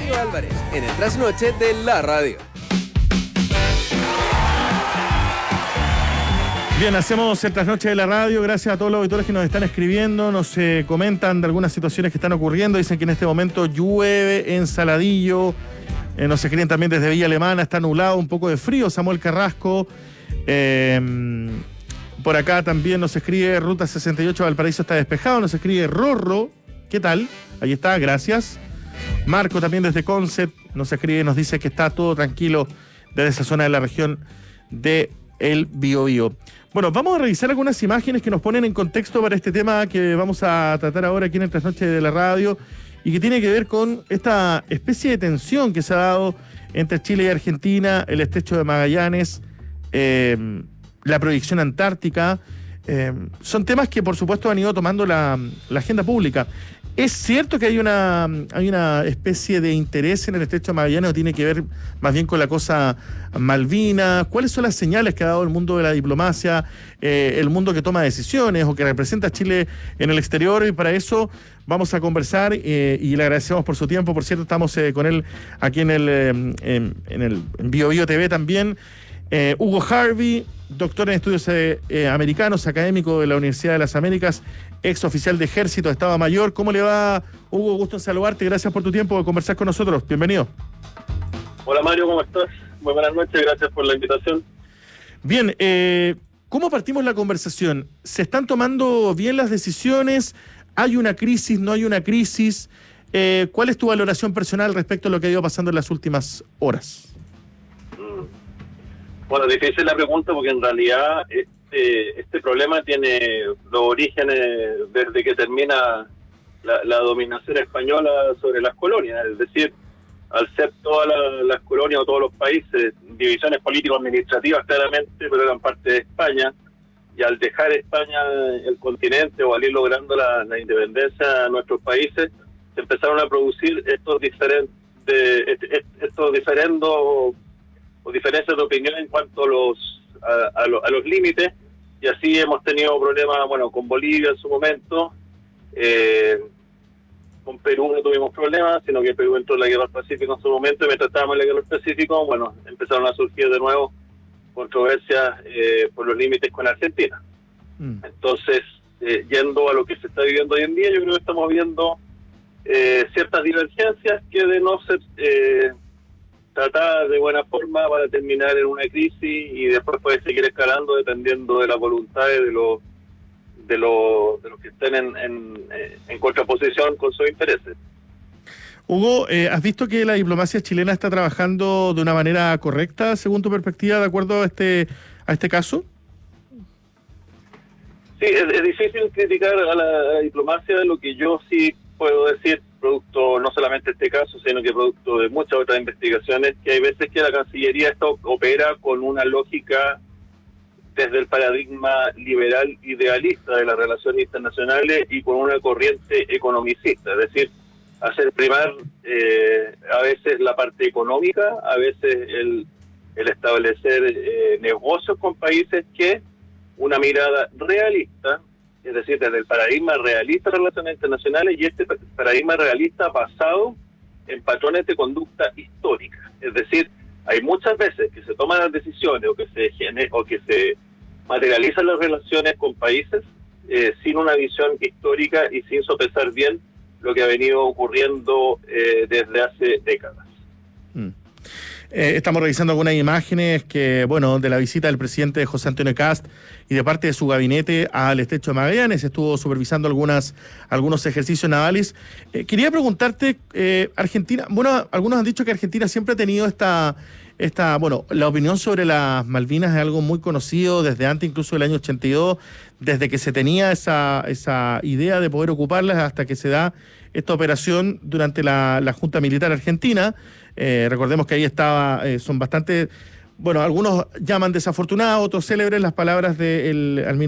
Mario Álvarez, en el trasnoche de la radio. Bien, hacemos el trasnoche de la radio. Gracias a todos los auditores que nos están escribiendo, nos comentan de algunas situaciones que están ocurriendo. Dicen que en este momento llueve en Saladillo. Nos escriben también desde Villa Alemana, está nublado, un poco de frío. Samuel Carrasco. Por acá también nos escribe Ruta 68 Valparaíso está despejado. Nos escribe Rorro. ¿Qué tal? Ahí está, gracias. Marco también desde Concept nos escribe, nos dice que está todo tranquilo desde esa zona de la región de El Biobío. Bueno, vamos a revisar algunas imágenes que nos ponen en contexto para este tema que vamos a tratar ahora aquí en el Trasnoche de la Radio y que tiene que ver con esta especie de tensión que se ha dado entre Chile y Argentina, el estrecho de Magallanes, la proyección antártica. Son temas que por supuesto han ido tomando la agenda pública. ¿Es cierto que hay una especie de interés en el estrecho de Magallanes o tiene que ver más bien con la cosa Malvinas? ¿Cuáles son las señales que ha dado el mundo de la diplomacia, el mundo que toma decisiones o que representa a Chile en el exterior? Y para eso vamos a conversar y le agradecemos por su tiempo. Por cierto, estamos con él aquí en el Biobío TV también. Hugo Harvey, doctor en estudios americanos, académico de la Universidad de las Américas, ex oficial de Ejército de Estado Mayor. ¿Cómo le va, Hugo? Gusto en saludarte. Gracias por tu tiempo de conversar con nosotros. Bienvenido. Hola Mario, ¿cómo estás? Muy buenas noches, gracias por la invitación. Bien, ¿cómo partimos la conversación? ¿Se están tomando bien las decisiones? ¿Hay una crisis? ¿No hay una crisis? ¿Cuál es tu valoración personal respecto a lo que ha ido pasando en las últimas horas? Bueno, difícil la pregunta porque en realidad este problema tiene los orígenes desde que termina la dominación española sobre las colonias. Es decir, al ser todas las colonias o todos los países, divisiones político-administrativas claramente, pero eran parte de España, y al dejar España el continente o al ir logrando la independencia de nuestros países, se empezaron a producir estos diferendos o diferencias de opinión en cuanto a los límites, y así hemos tenido problemas, bueno, con Bolivia en su momento, con Perú no tuvimos problemas, sino que Perú entró en la guerra del Pacífico en su momento, y mientras estábamos en la guerra del Pacífico, bueno, empezaron a surgir de nuevo controversias por los límites con Argentina. Entonces, yendo a lo que se está viviendo hoy en día, yo creo que estamos viendo ciertas divergencias que de no ser tratadas de buena forma van a terminar en una crisis y después puede seguir escalando dependiendo de las voluntades de los que estén en contraposición con sus intereses. Hugo, ¿has visto que la diplomacia chilena está trabajando de una manera correcta, según tu perspectiva, de acuerdo a este caso? Sí, es difícil criticar a la diplomacia. Lo que yo sí puedo decir, producto no solamente de este caso, sino que producto de muchas otras investigaciones, que hay veces que la Cancillería opera con una lógica desde el paradigma liberal idealista de las relaciones internacionales y con una corriente economicista, es decir, hacer primar a veces la parte económica, a veces el establecer negocios con países que una mirada realista, es decir, desde el paradigma realista de relaciones internacionales, y este paradigma realista basado en patrones de conducta histórica. Es decir, hay muchas veces que se toman las decisiones o que se materializan las relaciones con países sin una visión histórica y sin sopesar bien lo que ha venido ocurriendo desde hace décadas. Estamos revisando algunas imágenes que, bueno, de la visita del presidente José Antonio Kast y de parte de su gabinete al estrecho de Magallanes. Estuvo supervisando algunos ejercicios navales. Quería preguntarte, Argentina, bueno, algunos han dicho que Argentina siempre ha tenido la opinión sobre las Malvinas es algo muy conocido desde antes, incluso del año 82, desde que se tenía esa idea de poder ocuparlas hasta que se da esta operación durante la Junta Militar Argentina. Recordemos que ahí son bastante, bueno, algunos llaman desafortunadas, otros célebres las palabras del almirante